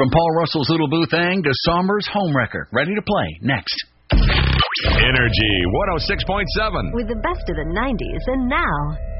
From Paul Russell's Little Boo Thang to Somber's Homewrecker. Ready to play. Next. Energy 106.7. With the best of the 90s and now.